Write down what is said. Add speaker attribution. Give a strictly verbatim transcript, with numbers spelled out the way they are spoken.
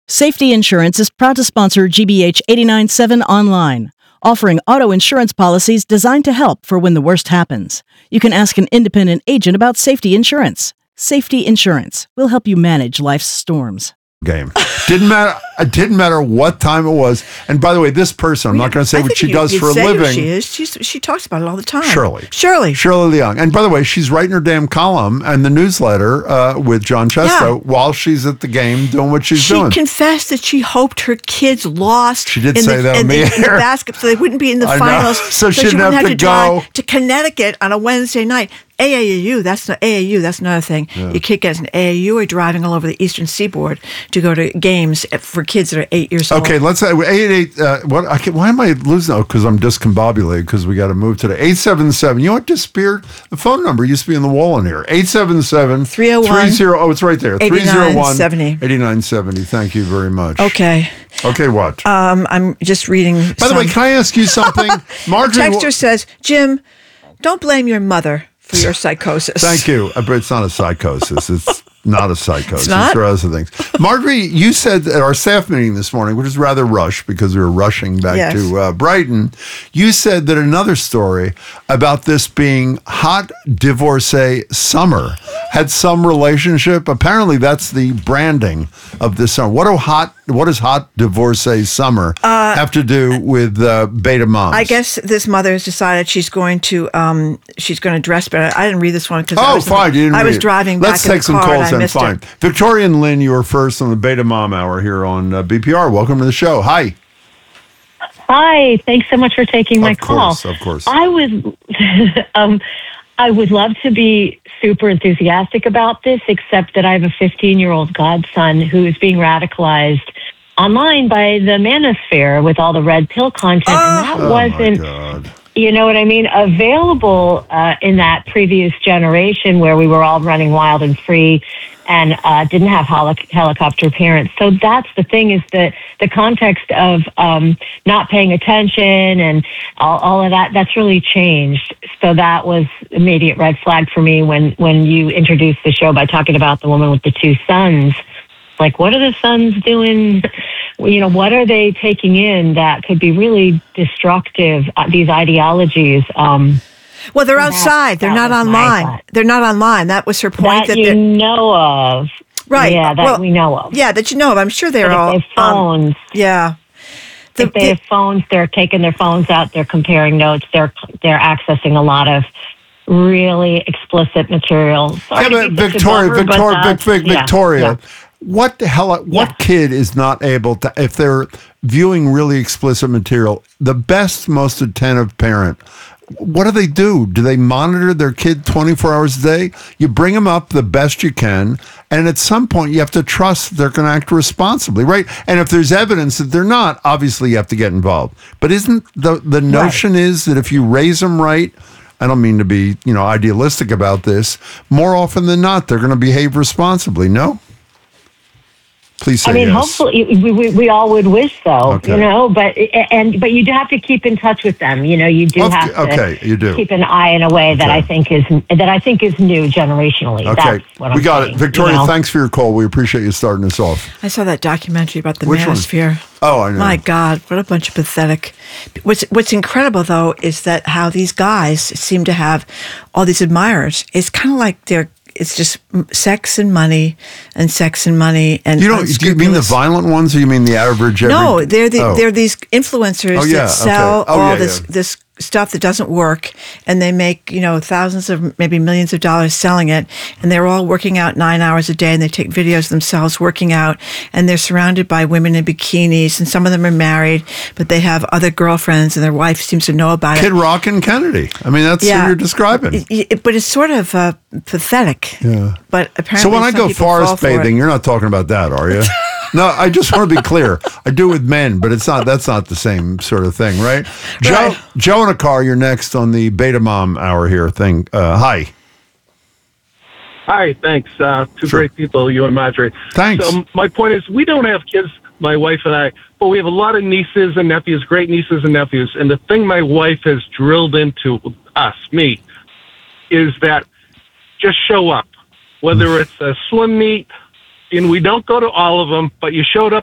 Speaker 1: Safety Insurance is proud to sponsor G B H eighty-nine point seven Online, offering auto insurance policies designed to help for when the worst happens. You can ask an independent agent about safety insurance. Safety Insurance will help you manage life's storms.
Speaker 2: Game. Didn't matter. It didn't matter what time it was. And by the way, this person, I'm not going to say
Speaker 3: I
Speaker 2: what
Speaker 3: think
Speaker 2: she
Speaker 3: you-
Speaker 2: does
Speaker 3: you'd
Speaker 2: for a
Speaker 3: say who
Speaker 2: living.
Speaker 3: She is. She's, she talks about it all the time.
Speaker 2: Shirley.
Speaker 3: Shirley.
Speaker 2: Shirley Leung. And by the way, she's writing her damn column and the newsletter uh, with John Chesto
Speaker 3: Yeah.
Speaker 2: while she's at the game doing what she's
Speaker 3: She
Speaker 2: doing.
Speaker 3: confessed that she hoped her kids lost.
Speaker 2: She did
Speaker 3: in
Speaker 2: say
Speaker 3: the,
Speaker 2: that on
Speaker 3: in,
Speaker 2: the
Speaker 3: the, in the
Speaker 2: air.
Speaker 3: basket, so they wouldn't be in the
Speaker 2: I know.
Speaker 3: finals.
Speaker 2: So she didn't
Speaker 3: wouldn't
Speaker 2: have to
Speaker 3: drive
Speaker 2: go.
Speaker 3: to Connecticut on a Wednesday night. A A U, that's not A A U. That's another thing. Your kid gets an A A U or driving all over the Eastern Seaboard to go to games for kids that are eight years old.
Speaker 2: Okay, let's say eight eight. Uh, what? I can, why am I losing? Oh, because I'm discombobulated because we got to move today. Eight seven seven. You know what disappeared? The phone number used to be in the wall in here. Eight seven seven
Speaker 3: three oh one.
Speaker 2: three zero. Oh, it's right there. Three zero one
Speaker 3: seventy.
Speaker 2: eighty nine seventy. Thank you very much.
Speaker 3: Okay.
Speaker 2: Okay. What?
Speaker 3: Um, I'm just reading.
Speaker 2: By the way, can I ask you something, Marjorie?
Speaker 3: Texter says, Jim, don't blame your mother for your psychosis.
Speaker 2: Thank you. Uh, But it's not a psychosis. It's not a psychosis.
Speaker 3: It's not?
Speaker 2: There are other things. Marjorie, you said at our staff meeting this morning, which is rather rushed because we were rushing back
Speaker 3: Yes.
Speaker 2: to uh, Brighton, you said that another story about this being hot divorcee summer had some relationship. Apparently, that's the branding of this summer. What do hot? What does hot divorcee summer have to do with uh, beta moms?
Speaker 3: I guess this mother has decided she's going to um, she's going to dress better. I didn't read this one because I
Speaker 2: Oh,
Speaker 3: was,
Speaker 2: fine. You didn't
Speaker 3: I
Speaker 2: read
Speaker 3: was
Speaker 2: it.
Speaker 3: driving
Speaker 2: Let's
Speaker 3: back in
Speaker 2: take
Speaker 3: the
Speaker 2: some
Speaker 3: car
Speaker 2: calls
Speaker 3: and I
Speaker 2: then.
Speaker 3: missed
Speaker 2: Fine.
Speaker 3: it.
Speaker 2: Victoria and Lynn, you were first on the Beta Mom Hour here on uh, B P R. Welcome to the show. Hi.
Speaker 4: Hi, thanks so much for taking my
Speaker 2: Of
Speaker 4: call.
Speaker 2: course, of course.
Speaker 4: I was, um, I would love to be super enthusiastic about this, except that I have a fifteen-year-old godson who is being radicalized online by the manosphere with all the red pill content, and that
Speaker 2: Oh,
Speaker 4: wasn't.
Speaker 2: my God.
Speaker 4: You know what I mean? Available uh, in that previous generation where we were all running wild and free and uh, didn't have heli- helicopter parents. So that's the thing, is that the context of um, not paying attention and all, all of that, that's really changed. So that was immediate red flag for me when, when you introduced the show by talking about the woman with the two sons. Like, what are the sons doing? You know, what are they taking in that could be really destructive, uh, these ideologies? Um,
Speaker 3: Well, they're
Speaker 4: That-
Speaker 3: outside. They're
Speaker 4: that
Speaker 3: not
Speaker 4: was my
Speaker 3: online.
Speaker 4: thought.
Speaker 3: They're not online. That was her point.
Speaker 4: that
Speaker 3: That
Speaker 4: you
Speaker 3: they're
Speaker 4: know of.
Speaker 3: right.
Speaker 4: Yeah, that
Speaker 3: well,
Speaker 4: we know of.
Speaker 3: Yeah, that you know of. I'm sure they're
Speaker 4: But
Speaker 3: all
Speaker 4: if they have
Speaker 3: um,
Speaker 4: phones,
Speaker 3: yeah. The-
Speaker 4: if they
Speaker 3: the-
Speaker 4: have phones, they're taking their phones out, they're comparing notes, they're they're accessing a lot of really explicit material. Sorry
Speaker 2: Yeah,
Speaker 4: to
Speaker 2: but
Speaker 4: be such a
Speaker 2: Victoria,
Speaker 4: bummer, but
Speaker 2: Victoria, Vic,
Speaker 4: that's-
Speaker 2: Vic,
Speaker 4: yeah,
Speaker 2: Victoria,
Speaker 4: yeah.
Speaker 2: what the hell? What
Speaker 4: Yeah.
Speaker 2: kid is not able to, if they're viewing really explicit material, the best, most attentive parent, what do they do? Do they monitor their kid twenty-four hours a day? You bring them up the best you can, and at some point you have to trust they're going to act responsibly, right? And if there's evidence that they're not, obviously you have to get involved. But isn't the the notion is that if you raise them right, I don't mean to be, you know, idealistic about this, more often than not, they're going to behave responsibly, no? Please say
Speaker 4: I mean,
Speaker 2: yes.
Speaker 4: hopefully, we, we we all would wish so,
Speaker 2: Okay.
Speaker 4: you know. But and but you do have to keep in touch with them. You know, you do
Speaker 2: Of-
Speaker 4: have to
Speaker 2: okay, you do.
Speaker 4: keep an eye in a way that
Speaker 2: Okay.
Speaker 4: I think is that I think is new generationally.
Speaker 2: Okay,
Speaker 4: That's what I'm
Speaker 2: we got
Speaker 4: saying,
Speaker 2: it. Victoria,
Speaker 4: you know?
Speaker 2: thanks for your call. We appreciate you starting us off.
Speaker 3: I saw that documentary about the
Speaker 2: Which one?
Speaker 3: manosphere.
Speaker 2: Oh, I know.
Speaker 3: My God, what a bunch of pathetic. What's What's incredible though is that how these guys seem to have all these admirers. It's kind of like they're. It's just sex and money, and sex and money, and
Speaker 2: You don't, do you mean the
Speaker 3: unscrupulous-
Speaker 2: violent ones, or you mean the average? Every,
Speaker 3: No, they're the,
Speaker 2: oh.
Speaker 3: they're these influencers
Speaker 2: Oh, yeah,
Speaker 3: that sell
Speaker 2: okay. Oh,
Speaker 3: all
Speaker 2: yeah,
Speaker 3: this
Speaker 2: yeah.
Speaker 3: this stuff that doesn't work, and they make you know thousands of maybe millions of dollars selling it, and they're all working out nine hours a day, and they take videos of themselves working out, and they're surrounded by women in bikinis, and some of them are married, but they have other girlfriends, and their wife seems to know about
Speaker 2: Kid
Speaker 3: it.
Speaker 2: Rock and Kennedy. I mean, that's
Speaker 3: Yeah.
Speaker 2: what you're describing.
Speaker 3: It- it- but it's sort of uh, pathetic.
Speaker 2: Yeah.
Speaker 3: But apparently,
Speaker 2: So when I
Speaker 3: some
Speaker 2: go
Speaker 3: people fall
Speaker 2: forest
Speaker 3: for it.
Speaker 2: bathing, you're not talking about that, are you? No, I just want to be clear. I do with men, but it's not. That's not the same sort of thing, right? Joe,
Speaker 3: Right.
Speaker 2: Joe in a car. You're next on the Beta Mom Hour here thing. Uh, hi.
Speaker 5: Hi, thanks. Uh, two
Speaker 2: Sure.
Speaker 5: great people, you and Marjorie.
Speaker 2: Thanks.
Speaker 5: So my point is, we don't have kids, my wife and I, but we have a lot of nieces and nephews, great nieces and nephews. And the thing my wife has drilled into us, me, is that just show up. Whether it's a swim meet, and we don't go to all of them, but you showed up